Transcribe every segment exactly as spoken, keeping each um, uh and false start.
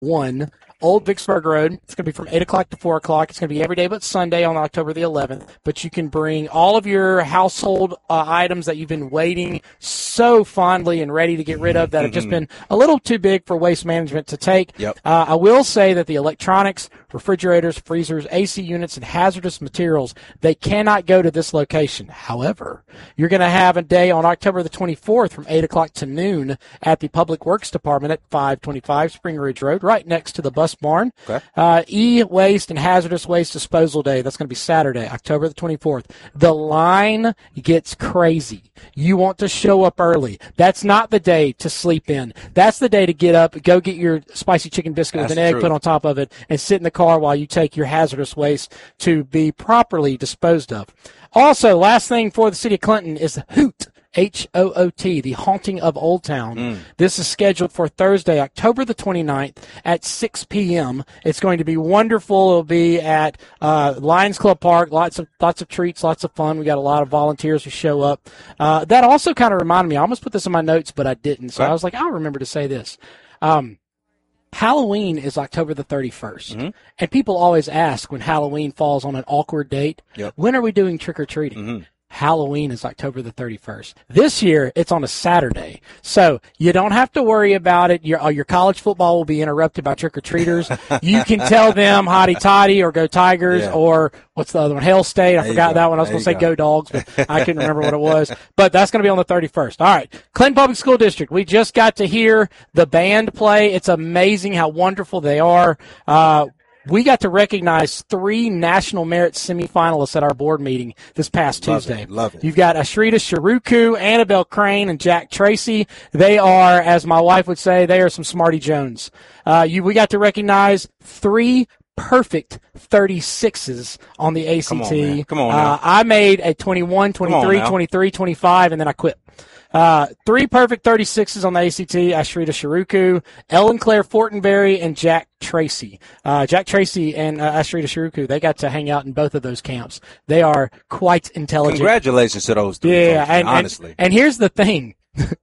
one, Old Vicksburg Road. It's going to be from eight o'clock to four o'clock. It's going to be every day but Sunday on October the eleventh. But you can bring all of your household uh, items that you've been waiting so fondly and ready to get rid of that have just been a little too big for Waste Management to take. Yep. Uh, I will say that the electronics, refrigerators, freezers, A C units, and hazardous materials, they cannot go to this location. However, you're going to have a day on October the twenty-fourth from eight o'clock to noon at the Public Works Department at five twenty-five Spring Ridge Road, right next to the bus barn. Okay. Uh, E-Waste and Hazardous Waste Disposal Day. That's going to be Saturday, October the twenty-fourth. The line gets crazy. You want to show up early. That's not the day to sleep in. That's the day to get up, go get your spicy chicken biscuit That's with an egg true. put on top of it, and sit in the car while you take your hazardous waste to be properly disposed of. Also, last thing for the city of Clinton is Hoot. H O O T, the Haunting of Old Town. Mm. This is scheduled for Thursday, October the twenty-ninth at six p.m. It's going to be wonderful. It'll be at uh, Lions Club Park. Lots of lots of treats, lots of fun. We got a lot of volunteers who show up. Uh, that also kind of reminded me. I almost put this in my notes, but I didn't. So okay. I was like, I'll remember to say this. Um, Halloween is October the thirty-first. Mm-hmm. And people always ask when Halloween falls on an awkward date, Yep. when are we doing trick-or-treating? Mm-hmm. Halloween is October the thirty-first. This year, it's on a Saturday. So you don't have to worry about it. Your, uh, your college football will be interrupted by trick-or-treaters. You can tell them hotty toddy or go Tigers Yeah. or what's the other one? Hail State. I There you forgot go. that one. I was There going to say you go. go. Dogs, but I couldn't remember what it was. But that's going to be on the thirty-first. All right. Clinton Public School District. We just got to hear the band play. It's amazing how wonderful they are. Uh, We got to recognize three National Merit semifinalists at our board meeting this past Love Tuesday. it, love it. You've got Ashrita Sharuku, Annabelle Crane, and Jack Tracy. They are, as my wife would say, they are some Smarty Jones. Uh, you, we got to recognize three perfect thirty-sixes on the A C T. Come on, man. Come on now. Uh, I made a twenty-one, twenty-three, now. twenty-three, twenty-five, and then I quit. Uh, three perfect thirty-sixes on the A C T, Ashrita Sharuku, Ellen Claire Fortenberry, and Jack Tracy. Uh, Jack Tracy and uh, Ashrita Sharuku, they got to hang out in both of those camps. They are quite intelligent. Congratulations to those three Yeah, folks, man, and, honestly. and, and here's the thing.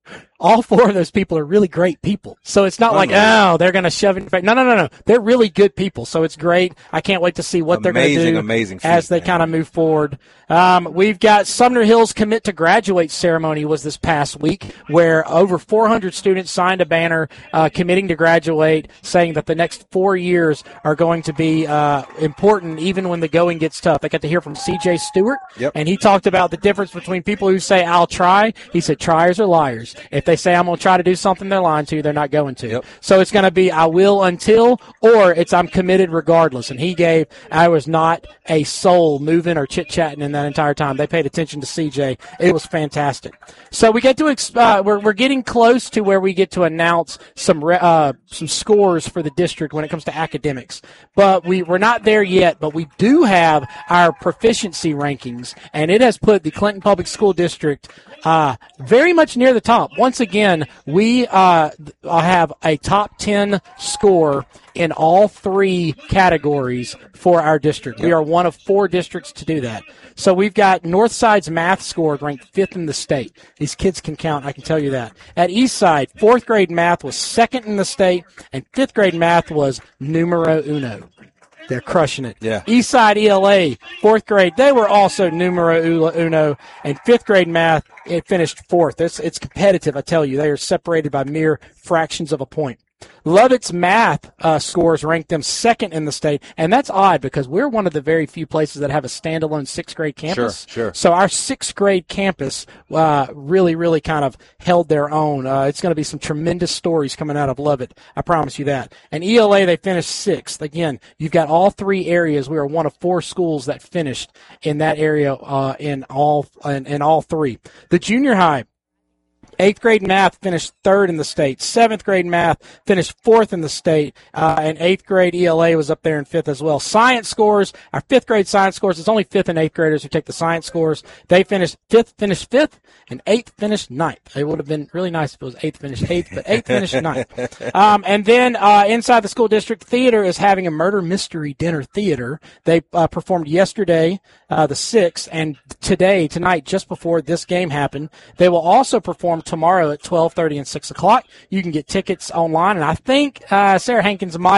All four of those people are really great people. So it's not like, oh, they're going to shove it in your face. No, no, no, no. They're really good people. So it's great. I can't wait to see what they're going to Amazing, do amazing feat, as they man. kind of move forward. Um, we've got Sumner Hill's Commit to Graduate ceremony was this past week, where over four hundred students signed a banner uh, committing to graduate, saying that the next four years are going to be uh, important even when the going gets tough. I got to hear from C J Stewart, Yep. and he talked about the difference between people who say, I'll try. He said, triers are liars. If they say I'm going to try to do something they're lying to, they're not going to. Yep. So it's going to be I will until, or it's I'm committed regardless. And he gave, I was not a soul moving or chit-chatting in that entire time. They paid attention to C J. It was fantastic. So we get to, uh, we're, we're getting close to where we get to announce some, re- uh, some scores for the district when it comes to academics. But we, we're not there yet, but we do have our proficiency rankings, and it has put the Clinton Public School District uh, very much near the top. Once again, we uh, have a top ten score in all three categories for our district. We are one of four districts to do that. So we've got Northside's math score ranked fifth in the state. These kids can count, I can tell you that. At Eastside, fourth grade math was second in the state, and fifth grade math was numero uno. They're crushing it. Yeah. Eastside E L A, fourth grade, they were also numero uno, and fifth grade math, it finished fourth. It's, it's competitive, I tell you. They are separated by mere fractions of a point. Lovett's math uh, scores ranked them second in the state, and that's odd because we're one of the very few places that have a standalone sixth grade campus. Sure, sure. So our sixth grade campus uh, really, really kind of held their own. Uh, it's going to be some tremendous stories coming out of Lovett. I promise you that. And E L A, they finished sixth. Again, you've got all three areas. We are one of four schools that finished in that area uh, in all in, in all three. The junior high. Eighth grade math finished third in the state. Seventh grade math finished fourth in the state. Uh, and eighth grade E L A was up there in fifth as well. Science scores, our fifth grade science scores, it's only fifth and eighth graders who take the science scores. They finished fifth, finished fifth, and eighth finished ninth. It would have been really nice if it was eighth finished eighth, but eighth finished ninth. Um, and then uh, inside the school district, theater is having a murder mystery dinner theater. They uh, performed yesterday, uh, the sixth, and today, tonight, just before this game happened. They will also perform tomorrow at twelve thirty and six o'clock. You can get tickets online, and I think uh, Sarah Hankins might